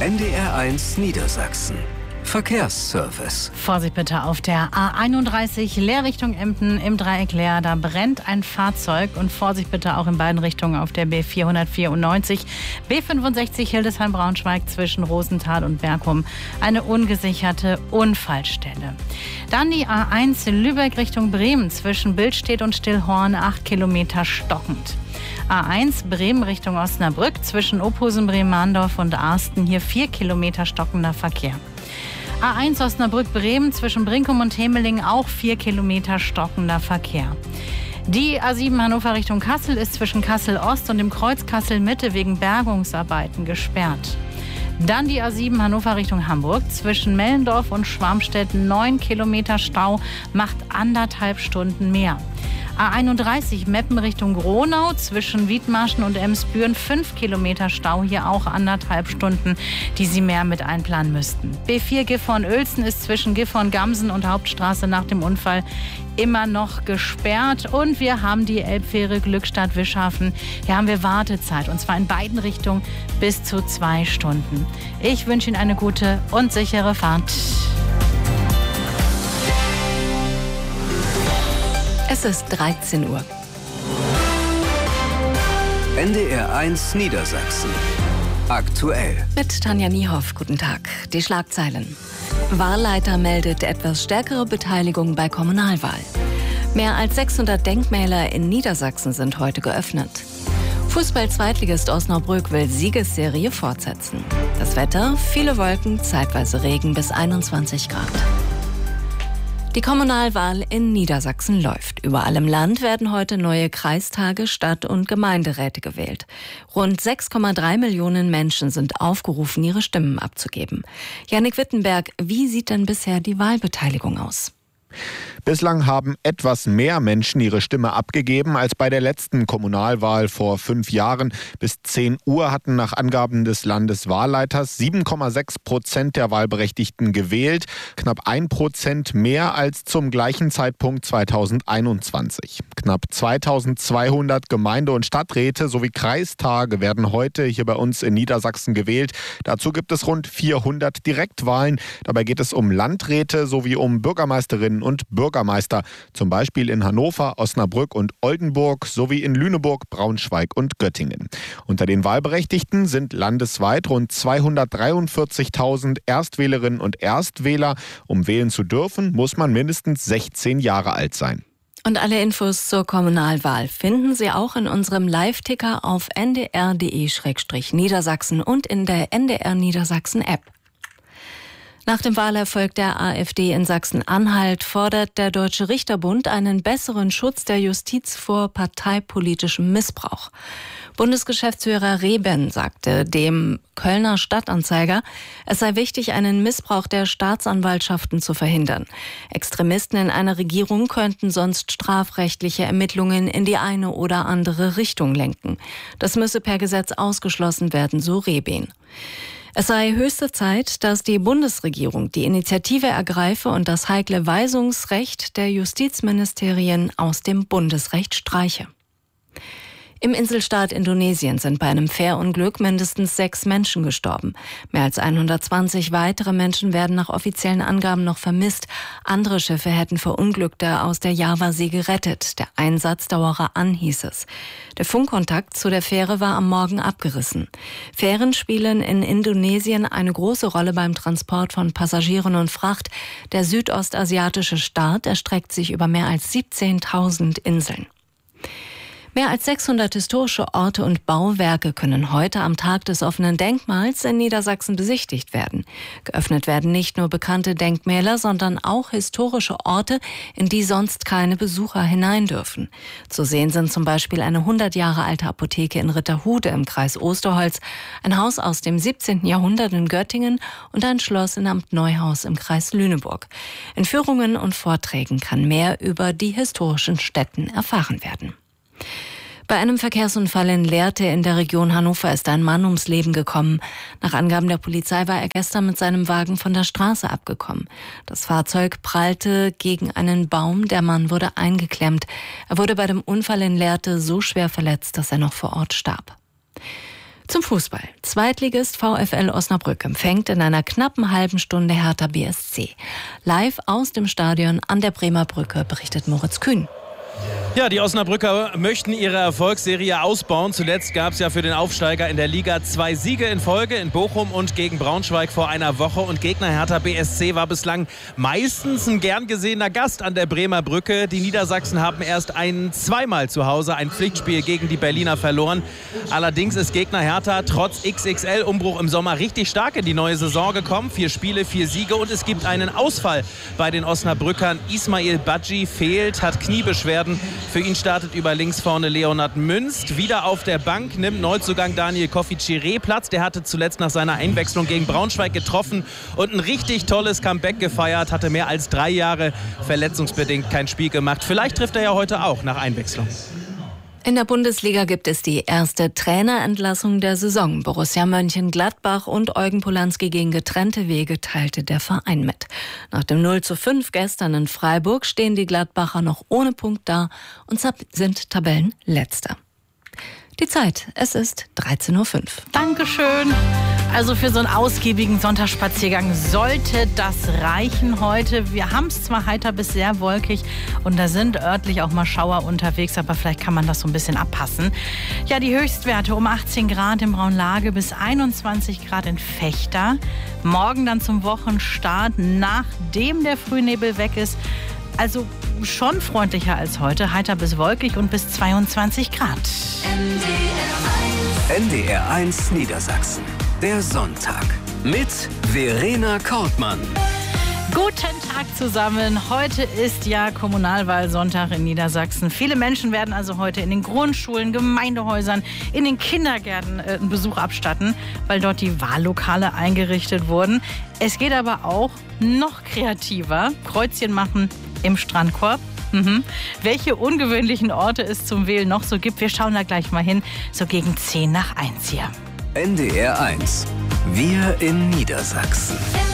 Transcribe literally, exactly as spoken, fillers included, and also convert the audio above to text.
N D R eins Niedersachsen. Verkehrsservice. Vorsicht bitte auf der A einunddreißig Leer Richtung Emden im Dreieck Leer. Da brennt ein Fahrzeug. Und Vorsicht bitte auch in beiden Richtungen auf der B vierhundertvierundneunzig, B fünfundsechzig Hildesheim-Braunschweig zwischen Rosenthal und Bergum. Eine ungesicherte Unfallstelle. Dann die A eins Lübeck Richtung Bremen zwischen Billstedt und Stillhorn, acht Kilometer stockend. A eins Bremen Richtung Osnabrück zwischen Ophusen, Bremen-Mahndorf und Arsten. Hier vier Kilometer stockender Verkehr. A eins Osnabrück-Bremen zwischen Brinkum und Hemeling auch vier Kilometer stockender Verkehr. Die A sieben Hannover Richtung Kassel ist zwischen Kassel-Ost und dem Kreuz Kassel-Mitte wegen Bergungsarbeiten gesperrt. Dann die A sieben Hannover Richtung Hamburg zwischen Mellendorf und Schwarmstedt neun Kilometer Stau, macht anderthalb Stunden mehr. A einunddreißig Meppen Richtung Gronau zwischen Wiedmarschen und Emsbüren fünf Kilometer Stau, hier auch anderthalb Stunden, die Sie mehr mit einplanen müssten. B vier Gifhorn-Uelzen ist zwischen Gifhorn-Gamsen und Hauptstraße nach dem Unfall immer noch gesperrt. Und wir haben die Elbfähre Glückstadt-Wischhafen. Hier haben wir Wartezeit und zwar in beiden Richtungen bis zu zwei Stunden. Ich wünsche Ihnen eine gute und sichere Fahrt. Es ist dreizehn Uhr. N D R eins Niedersachsen. Aktuell. Mit Tanja Niehoff, guten Tag. Die Schlagzeilen. Wahlleiter meldet etwas stärkere Beteiligung bei Kommunalwahl. Mehr als sechshundert Denkmäler in Niedersachsen sind heute geöffnet. Fußball-Zweitligist Osnabrück will Siegesserie fortsetzen. Das Wetter, viele Wolken, zeitweise Regen bis einundzwanzig Grad. Die Kommunalwahl in Niedersachsen läuft. Überall im Land werden heute neue Kreistage, Stadt- und Gemeinderäte gewählt. Rund sechs Komma drei Millionen Menschen sind aufgerufen, ihre Stimmen abzugeben. Jannik Wittenberg, wie sieht denn bisher die Wahlbeteiligung aus? Bislang haben etwas mehr Menschen ihre Stimme abgegeben als bei der letzten Kommunalwahl vor fünf Jahren. Bis zehn Uhr hatten nach Angaben des Landeswahlleiters sieben Komma sechs Prozent der Wahlberechtigten gewählt. Knapp ein Prozent mehr als zum gleichen Zeitpunkt zweitausendeinundzwanzig. Knapp zweitausendzweihundert Gemeinde- und Stadträte sowie Kreistage werden heute hier bei uns in Niedersachsen gewählt. Dazu gibt es rund vierhundert Direktwahlen. Dabei geht es um Landräte sowie um Bürgermeisterinnen und Bürgermeister, zum Beispiel in Hannover, Osnabrück und Oldenburg sowie in Lüneburg, Braunschweig und Göttingen. Unter den Wahlberechtigten sind landesweit rund zweihundertdreiundvierzigtausend Erstwählerinnen und Erstwähler. Um wählen zu dürfen, muss man mindestens sechzehn Jahre alt sein. Und alle Infos zur Kommunalwahl finden Sie auch in unserem Live-Ticker auf n d r punkt d e slash Niedersachsen und in der N D R Niedersachsen-App. Nach dem Wahlerfolg der AfD in Sachsen-Anhalt fordert der Deutsche Richterbund einen besseren Schutz der Justiz vor parteipolitischem Missbrauch. Bundesgeschäftsführer Reben sagte dem Kölner Stadtanzeiger, es sei wichtig, einen Missbrauch der Staatsanwaltschaften zu verhindern. Extremisten in einer Regierung könnten sonst strafrechtliche Ermittlungen in die eine oder andere Richtung lenken. Das müsse per Gesetz ausgeschlossen werden, so Reben. Es sei höchste Zeit, dass die Bundesregierung die Initiative ergreife und das heikle Weisungsrecht der Justizministerien aus dem Bundesrecht streiche. Im Inselstaat Indonesien sind bei einem Fährunglück mindestens sechs Menschen gestorben. Mehr als hundertzwanzig weitere Menschen werden nach offiziellen Angaben noch vermisst. Andere Schiffe hätten Verunglückte aus der Javasee gerettet. Der Einsatz dauere an, hieß es. Der Funkkontakt zu der Fähre war am Morgen abgerissen. Fähren spielen in Indonesien eine große Rolle beim Transport von Passagieren und Fracht. Der südostasiatische Staat erstreckt sich über mehr als siebzehntausend Inseln. Mehr als sechshundert historische Orte und Bauwerke können heute am Tag des offenen Denkmals in Niedersachsen besichtigt werden. Geöffnet werden nicht nur bekannte Denkmäler, sondern auch historische Orte, in die sonst keine Besucher hinein dürfen. Zu sehen sind zum Beispiel eine hundert Jahre alte Apotheke in Ritterhude im Kreis Osterholz, ein Haus aus dem siebzehnten Jahrhundert in Göttingen und ein Schloss in Amt Neuhaus im Kreis Lüneburg. In Führungen und Vorträgen kann mehr über die historischen Stätten erfahren werden. Bei einem Verkehrsunfall in Lehrte in der Region Hannover ist ein Mann ums Leben gekommen. Nach Angaben der Polizei war er gestern mit seinem Wagen von der Straße abgekommen. Das Fahrzeug prallte gegen einen Baum, der Mann wurde eingeklemmt. Er wurde bei dem Unfall in Lehrte so schwer verletzt, dass er noch vor Ort starb. Zum Fußball. Zweitligist VfL Osnabrück empfängt in einer knappen halben Stunde Hertha B S C. Live aus dem Stadion an der Bremer Brücke berichtet Moritz Kühn. Ja, die Osnabrücker möchten ihre Erfolgsserie ausbauen. Zuletzt gab es ja für den Aufsteiger in der Liga zwei Siege in Folge in Bochum und gegen Braunschweig vor einer Woche. Und Gegner Hertha B S C war bislang meistens ein gern gesehener Gast an der Bremer Brücke. Die Niedersachsen haben erst ein zweimal zu Hause ein Pflichtspiel gegen die Berliner verloren. Allerdings ist Gegner Hertha trotz X X L-Umbruch im Sommer richtig stark in die neue Saison gekommen. Vier Spiele, vier Siege und es gibt einen Ausfall bei den Osnabrückern. Ismail Badji fehlt, hat Kniebeschwerden. Für ihn startet über links vorne Leonhard Münst. Wieder auf der Bank nimmt Neuzugang Daniel Kofi-Chiré Platz. Der hatte zuletzt nach seiner Einwechslung gegen Braunschweig getroffen und ein richtig tolles Comeback gefeiert. Hatte mehr als drei Jahre verletzungsbedingt kein Spiel gemacht. Vielleicht trifft er ja heute auch nach Einwechslung. In der Bundesliga gibt es die erste Trainerentlassung der Saison. Borussia Mönchengladbach und Eugen Polanski gegen getrennte Wege teilte der Verein mit. Nach dem null zu fünf gestern in Freiburg stehen die Gladbacher noch ohne Punkt da und sind Tabellenletzter. Die Zeit, es ist dreizehn Uhr fünf. Dankeschön. Also für so einen ausgiebigen Sonntagsspaziergang sollte das reichen heute. Wir haben es zwar heiter bis sehr wolkig und da sind örtlich auch mal Schauer unterwegs, aber vielleicht kann man das so ein bisschen abpassen. Ja, die Höchstwerte um achtzehn Grad in Braunlage bis einundzwanzig Grad in Vechta. Morgen dann zum Wochenstart, nachdem der Frühnebel weg ist. Also schon freundlicher als heute, heiter bis wolkig und bis zweiundzwanzig Grad. N D R eins Niedersachsen. Der Sonntag mit Verena Kortmann. Guten Tag zusammen. Heute ist ja Kommunalwahlsonntag in Niedersachsen. Viele Menschen werden also heute in den Grundschulen, Gemeindehäusern, in den Kindergärten äh, einen Besuch abstatten, weil dort die Wahllokale eingerichtet wurden. Es geht aber auch noch kreativer. Kreuzchen machen im Strandkorb. Mhm. Welche ungewöhnlichen Orte es zum Wählen noch so gibt, wir schauen da gleich mal hin. So gegen zehn nach eins hier. N D R eins. Wir in Niedersachsen.